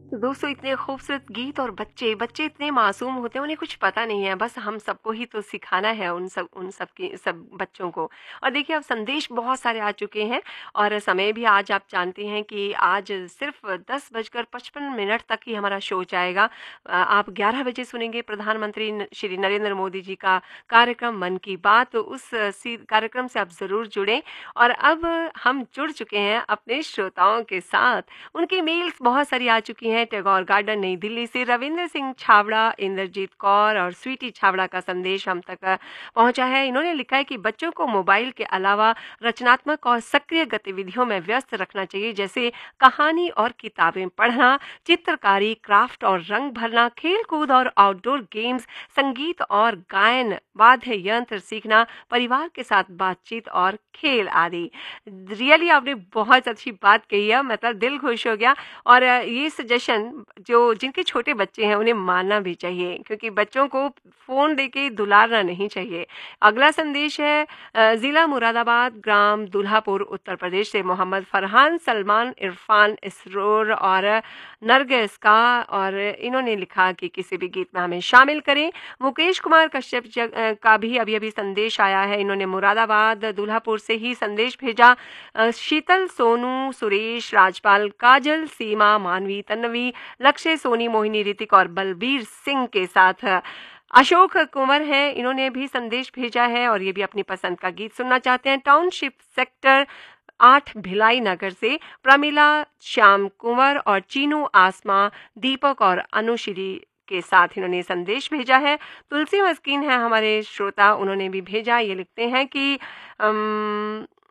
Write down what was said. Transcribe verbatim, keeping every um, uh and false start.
तो दोस्तों इतने खूबसूरत गीत और बच्चे बच्चे इतने मासूम होते हैं, उन्हें कुछ पता नहीं है, बस हम सबको ही तो सिखाना है उन सब उन सब की सब बच्चों को। और देखिए अब संदेश बहुत सारे आ चुके हैं और समय भी आज आप जानते हैं कि आज सिर्फ दस बजकर पचपन मिनट तक ही हमारा शो जाएगा। अ, आप ग्यारह बजे सुनेंगे प्रधानमंत्री न- श्री नरेंद्र मोदी जी का कार्यक्रम मन की बात। तो उस अ, सी- कार्यक्रम से आप जरूर जुड़ें। और अब हम जुड़ चुके हैं अपने श्रोताओं के साथ। उनकी मेल्स बहुत सारी आ चुकी हैं। टैगोर गार्डन नई दिल्ली से रविंद्र सिंह छाबड़ा, इंद्रजीत कौर और स्वीटी छाबड़ा का संदेश हम तक अ, पहुंचा है। इन्होंने लिखा है कि बच्चों को मोबाइल के अलावा रचनात्मक और सक्रिय गतिविधियों में व्यस्त रखना चाहिए, जैसे कहानी और किताबें पढ़ना, चित्रकारी, क्राफ्ट और रंग भरना, खेल कूद और आउटडोर गेम्स, संगीत और गायन, वाद्य यंत्र सीखना, परिवार के साथ बातचीत और खेल आदि। रियली आपने बहुत अच्छी बात कही है, मतलब दिल खुश हो गया। और अ, ये सजेशन जो जिनके छोटे बच्चे हैं उन्हें मानना भी चाहिए, क्योंकि बच्चों को फ़ोन देके दुलारना नहीं चाहिए। अगला संदेश है अ, ज़िला मुरादाबाद, ग्राम दुल्हापुर, उत्तर प्रदेश से मोहम्मद फरहान, सलमान, इरफान, इसरोर और नरगिस का। और इन्होंने लिखा कि किसी भी गीत में हमें शामिल करें। मुकेश कुमार कश्यप जग, अ, का भी अभी अभी संदेश आया है। इन्होंने मुरादाबाद दुल्हापुर से ही संदेश भेजा। अ, शीतल, सोनू, सुरेश, राजपाल, काजल, सीमा, मानवी, तन्वी, लक्ष्य, सोनी, मोहिनी, ऋतिक और बलबीर सिंह के साथ अशोक कुंवर हैं। इन्होंने भी संदेश भेजा है और ये भी अपनी पसंद का गीत सुनना चाहते हैं। टाउनशिप सेक्टर आठ भिलाई नगर से प्रमिला, श्याम कुंवर और चीनू, आसमा, दीपक और अनुश्री के साथ इन्होंने संदेश भेजा है। तुलसी मस्कीन है हमारे श्रोता, उन्होंने भी भेजा। ये लिखते हैं कि अम,